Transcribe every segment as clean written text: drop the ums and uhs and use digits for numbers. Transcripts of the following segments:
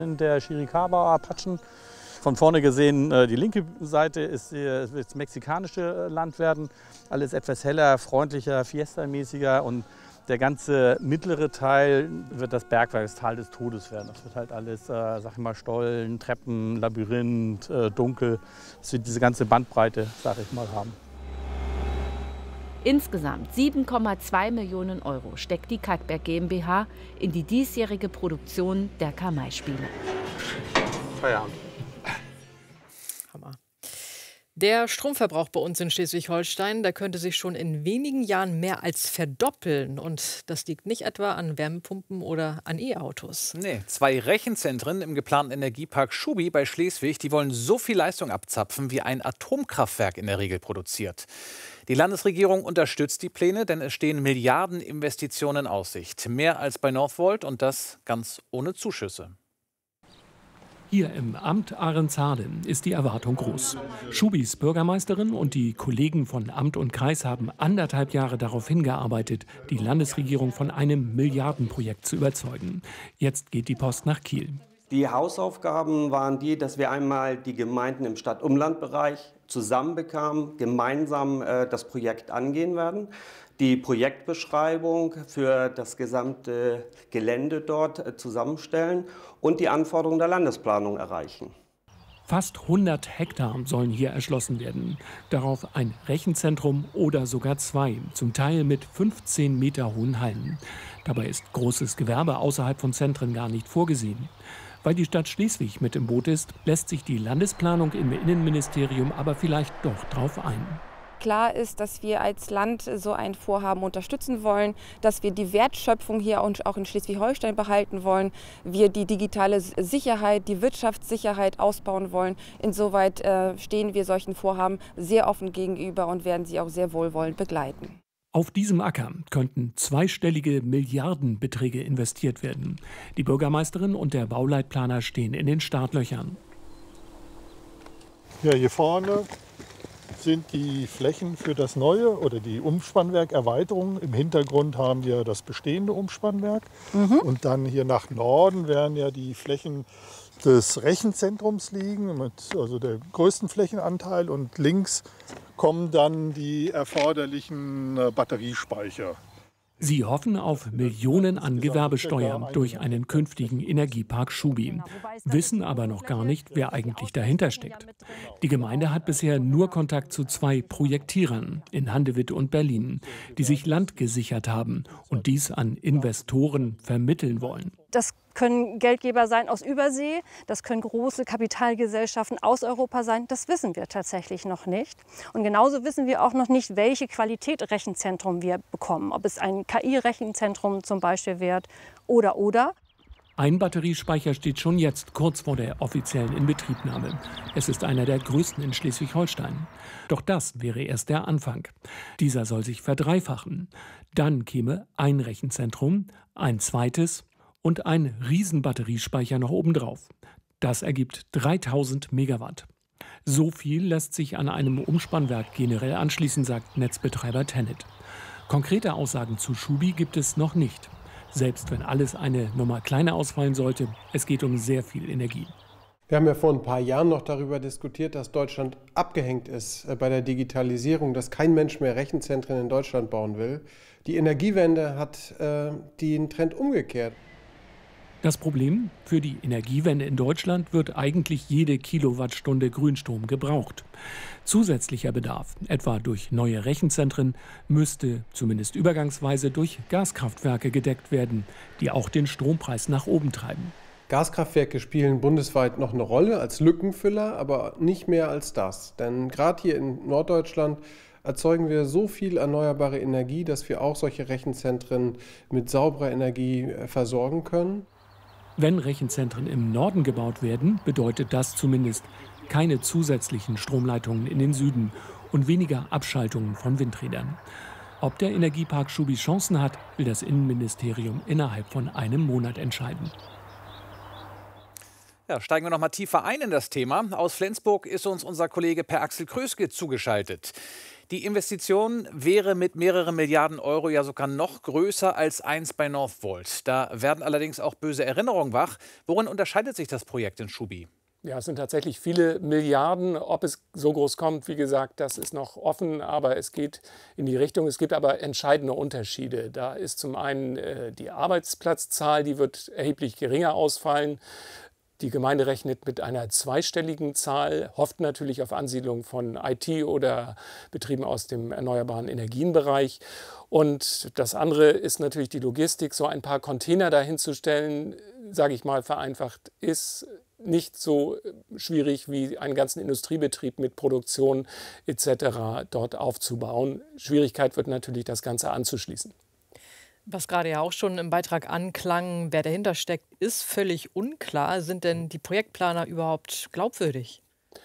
In der Chiricahua-Apachen. Von vorne gesehen, die linke Seite ist das mexikanische Land werden. Alles etwas heller, freundlicher, fiesta-mäßiger. Und der ganze mittlere Teil wird das Bergwerk, das Tal des Todes werden. Das wird halt alles, sag ich mal, Stollen, Treppen, Labyrinth, dunkel. Das wird diese ganze Bandbreite, sag ich mal, haben. Insgesamt 7,2 Millionen Euro steckt die Kalkberg GmbH in die diesjährige Produktion der Kamai-Spiele. Feierabend. Hammer. Der Stromverbrauch bei uns in Schleswig-Holstein, der könnte sich schon in wenigen Jahren mehr als verdoppeln. Und das liegt nicht etwa an Wärmepumpen oder an E-Autos. Nee, 2 Rechenzentren im geplanten Energiepark Schubi bei Schleswig, die wollen so viel Leistung abzapfen, wie ein Atomkraftwerk in der Regel produziert. Die Landesregierung unterstützt die Pläne, denn es stehen Milliardeninvestitionen in Aussicht. Mehr als bei Northvolt und das ganz ohne Zuschüsse. Hier im Amt Ahrensharde ist die Erwartung groß. Schubis Bürgermeisterin und die Kollegen von Amt und Kreis haben 1,5 Jahre darauf hingearbeitet, die Landesregierung von einem Milliardenprojekt zu überzeugen. Jetzt geht die Post nach Kiel. Die Hausaufgaben waren die, dass wir einmal die Gemeinden im Stadt-Umland-Bereich zusammenbekamen, gemeinsam das Projekt angehen werden, die Projektbeschreibung für das gesamte Gelände dort zusammenstellen und die Anforderungen der Landesplanung erreichen. Fast 100 Hektar sollen hier erschlossen werden. Darauf ein Rechenzentrum oder sogar 2, zum Teil mit 15 Meter hohen Hallen. Dabei ist großes Gewerbe außerhalb von Zentren gar nicht vorgesehen. Weil die Stadt Schleswig mit im Boot ist, lässt sich die Landesplanung im Innenministerium aber vielleicht doch drauf ein. Klar ist, dass wir als Land so ein Vorhaben unterstützen wollen, dass wir die Wertschöpfung hier und auch in Schleswig-Holstein behalten wollen, wir die digitale Sicherheit, die Wirtschaftssicherheit ausbauen wollen. Insoweit stehen wir solchen Vorhaben sehr offen gegenüber und werden sie auch sehr wohlwollend begleiten. Auf diesem Acker könnten zweistellige Milliardenbeträge investiert werden. Die Bürgermeisterin und der Bauleitplaner stehen in den Startlöchern. Ja, hier vorne sind die Flächen für das neue oder die Umspannwerkerweiterung. Im Hintergrund haben wir das bestehende Umspannwerk. Und dann hier nach Norden werden ja die Flächen des Rechenzentrums liegen, mit also der größten Flächenanteil. Und links kommen dann die erforderlichen Batteriespeicher. Sie hoffen auf Millionen an Gewerbesteuer durch einen künftigen Energiepark Schubi, wissen aber noch gar nicht, wer eigentlich dahinter steckt. Die Gemeinde hat bisher nur Kontakt zu 2 Projektierern in Handewitt und Berlin, die sich Land gesichert haben und dies an Investoren vermitteln wollen. Das können Geldgeber sein aus Übersee, das können große Kapitalgesellschaften aus Europa sein. Das wissen wir tatsächlich noch nicht. Und genauso wissen wir auch noch nicht, welche Qualität Rechenzentrum wir bekommen. Ob es ein KI-Rechenzentrum zum Beispiel wird oder. Ein Batteriespeicher steht schon jetzt kurz vor der offiziellen Inbetriebnahme. Es ist einer der größten in Schleswig-Holstein. Doch das wäre erst der Anfang. Dieser soll sich verdreifachen. Dann käme ein Rechenzentrum, ein zweites und ein Riesenbatteriespeicher noch obendrauf. Das ergibt 3000 Megawatt. So viel lässt sich an einem Umspannwerk generell anschließen, sagt Netzbetreiber Tennet. Konkrete Aussagen zu Schubi gibt es noch nicht. Selbst wenn alles eine Nummer kleiner ausfallen sollte, es geht um sehr viel Energie. Wir haben ja vor ein paar Jahren noch darüber diskutiert, dass Deutschland abgehängt ist bei der Digitalisierung, dass kein Mensch mehr Rechenzentren in Deutschland bauen will. Die Energiewende hat den Trend umgekehrt. Das Problem: Für die Energiewende in Deutschland wird eigentlich jede Kilowattstunde Grünstrom gebraucht. Zusätzlicher Bedarf, etwa durch neue Rechenzentren, müsste zumindest übergangsweise durch Gaskraftwerke gedeckt werden, die auch den Strompreis nach oben treiben. Gaskraftwerke spielen bundesweit noch eine Rolle als Lückenfüller, aber nicht mehr als das. Denn gerade hier in Norddeutschland erzeugen wir so viel erneuerbare Energie, dass wir auch solche Rechenzentren mit sauberer Energie versorgen können. Wenn Rechenzentren im Norden gebaut werden, bedeutet das zumindest keine zusätzlichen Stromleitungen in den Süden und weniger Abschaltungen von Windrädern. Ob der Energiepark Schubi Chancen hat, will das Innenministerium innerhalb von einem Monat entscheiden. Ja, steigen wir noch mal tiefer ein in das Thema. Aus Flensburg ist uns unser Kollege Per Axel Kröske zugeschaltet. Die Investition wäre mit mehreren Milliarden Euro ja sogar noch größer als einst bei Northvolt. Da werden allerdings auch böse Erinnerungen wach. Worin unterscheidet sich das Projekt in Schubi? Ja, es sind tatsächlich viele Milliarden. Ob es so groß kommt, wie gesagt, das ist noch offen, aber es geht in die Richtung. Es gibt aber entscheidende Unterschiede. Da ist zum einen die Arbeitsplatzzahl, die wird erheblich geringer ausfallen. Die Gemeinde rechnet mit einer zweistelligen Zahl, hofft natürlich auf Ansiedlung von IT oder Betrieben aus dem erneuerbaren Energienbereich. Und das andere ist natürlich die Logistik. So ein paar Container dahinzustellen, sage ich mal vereinfacht, ist nicht so schwierig wie einen ganzen Industriebetrieb mit Produktion etc. dort aufzubauen. Schwierigkeit wird natürlich, das Ganze anzuschließen. Was gerade ja auch schon im Beitrag anklang, wer dahinter steckt, ist völlig unklar. Sind denn die Projektplaner überhaupt glaubwürdig?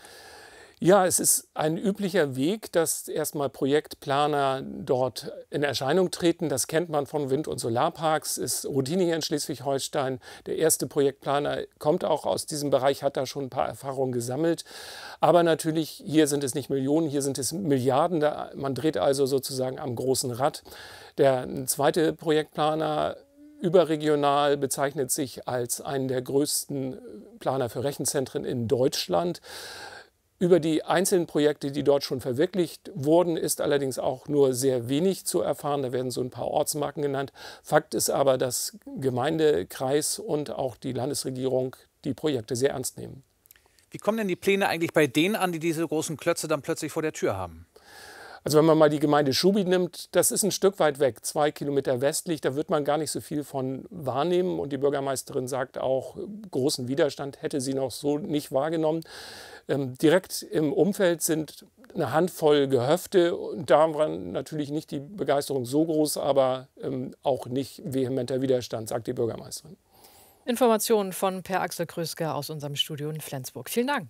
Ja, es ist ein üblicher Weg, dass erstmal Projektplaner dort in Erscheinung treten. Das kennt man von Wind- und Solarparks, ist Routine hier in Schleswig-Holstein. Der erste Projektplaner kommt auch aus diesem Bereich, hat da schon ein paar Erfahrungen gesammelt. Aber natürlich, hier sind es nicht Millionen, hier sind es Milliarden. Man dreht also sozusagen am großen Rad. Der zweite Projektplaner überregional bezeichnet sich als einen der größten Planer für Rechenzentren in Deutschland. Über die einzelnen Projekte, die dort schon verwirklicht wurden, ist allerdings auch nur sehr wenig zu erfahren. Da werden so ein paar Ortsmarken genannt. Fakt ist aber, dass Gemeinde, Kreis und auch die Landesregierung die Projekte sehr ernst nehmen. Wie kommen denn die Pläne eigentlich bei denen an, die diese großen Klötze dann plötzlich vor der Tür haben? Also wenn man mal die Gemeinde Schubi nimmt, das ist ein Stück weit weg, 2 Kilometer westlich, da wird man gar nicht so viel von wahrnehmen. Und die Bürgermeisterin sagt auch, großen Widerstand hätte sie noch so nicht wahrgenommen. Direkt im Umfeld sind eine Handvoll Gehöfte. Und da war natürlich nicht die Begeisterung so groß, aber auch nicht vehementer Widerstand, sagt die Bürgermeisterin. Informationen von Per Axel Kröske aus unserem Studio in Flensburg. Vielen Dank.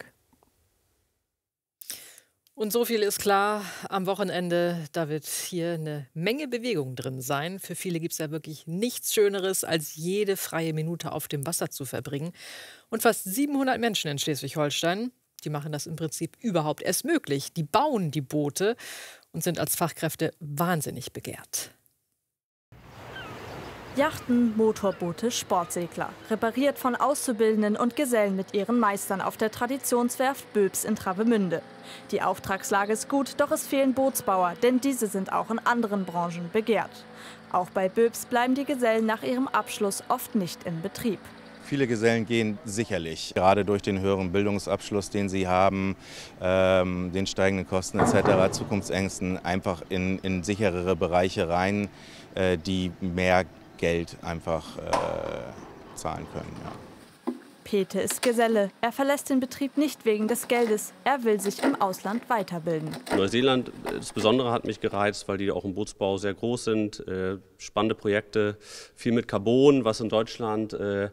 Und so viel ist klar, am Wochenende, da wird hier eine Menge Bewegung drin sein. Für viele gibt es ja wirklich nichts Schöneres, als jede freie Minute auf dem Wasser zu verbringen. Und fast 700 Menschen in Schleswig-Holstein, die machen das im Prinzip überhaupt erst möglich. Die bauen die Boote und sind als Fachkräfte wahnsinnig begehrt. Yachten, Motorboote, Sportsegler. Repariert von Auszubildenden und Gesellen mit ihren Meistern auf der Traditionswerft Böbs in Travemünde. Die Auftragslage ist gut, doch es fehlen Bootsbauer, denn diese sind auch in anderen Branchen begehrt. Auch bei Böbs bleiben die Gesellen nach ihrem Abschluss oft nicht in Betrieb. Viele Gesellen gehen sicherlich, gerade durch den höheren Bildungsabschluss, den sie haben, den steigenden Kosten etc., Zukunftsängsten, einfach in sicherere Bereiche rein, die mehr Geld einfach zahlen können. Ja. Pete ist Geselle. Er verlässt den Betrieb nicht wegen des Geldes. Er will sich im Ausland weiterbilden. Neuseeland, das Besondere hat mich gereizt, weil die auch im Bootsbau sehr groß sind. Spannende Projekte, viel mit Carbon, was in Deutschland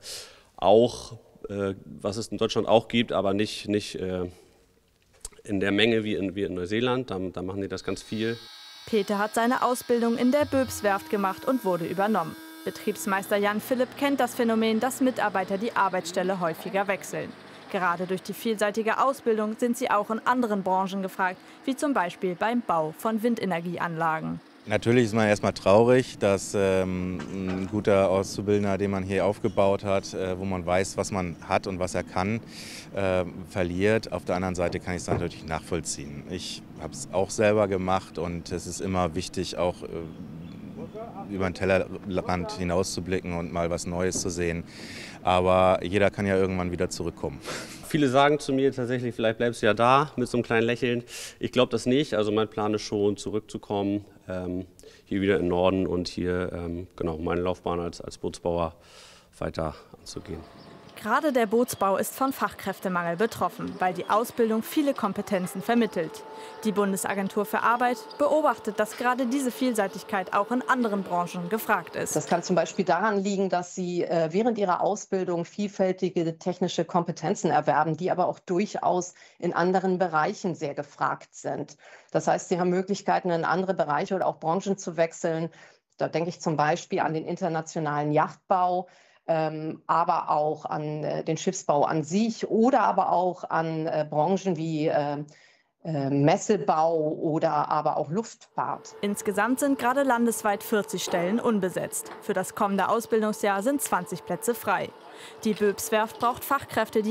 was es in Deutschland auch gibt, aber nicht in der Menge wie in Neuseeland. Da machen die das ganz viel. Peter hat seine Ausbildung in der Böbswerft gemacht und wurde übernommen. Betriebsmeister Jan Philipp kennt das Phänomen, dass Mitarbeiter die Arbeitsstelle häufiger wechseln. Gerade durch die vielseitige Ausbildung sind sie auch in anderen Branchen gefragt, wie zum Beispiel beim Bau von Windenergieanlagen. Natürlich ist man erstmal traurig, dass ein guter Auszubildender, den man hier aufgebaut hat, wo man weiß, was man hat und was er kann, verliert. Auf der anderen Seite kann ich es natürlich nachvollziehen. Ich habe es auch selber gemacht und es ist immer wichtig, auch über den Tellerrand hinauszublicken und mal was Neues zu sehen. Aber jeder kann ja irgendwann wieder zurückkommen. Viele sagen zu mir tatsächlich, vielleicht bleibst du ja da mit so einem kleinen Lächeln. Ich glaube das nicht. Also mein Plan ist schon, zurückzukommen, hier wieder in den Norden und hier meine Laufbahn als Bootsbauer weiter anzugehen. Gerade der Bootsbau ist von Fachkräftemangel betroffen, weil die Ausbildung viele Kompetenzen vermittelt. Die Bundesagentur für Arbeit beobachtet, dass gerade diese Vielseitigkeit auch in anderen Branchen gefragt ist. Das kann zum Beispiel daran liegen, dass sie während ihrer Ausbildung vielfältige technische Kompetenzen erwerben, die aber auch durchaus in anderen Bereichen sehr gefragt sind. Das heißt, sie haben Möglichkeiten, in andere Bereiche oder auch Branchen zu wechseln. Da denke ich zum Beispiel an den internationalen Yachtbau, aber auch an den Schiffsbau an sich oder aber auch an Branchen wie Messebau oder aber auch Luftfahrt. Insgesamt sind gerade landesweit 40 Stellen unbesetzt. Für das kommende Ausbildungsjahr sind 20 Plätze frei. Die Böbs-Werft braucht Fachkräfte, die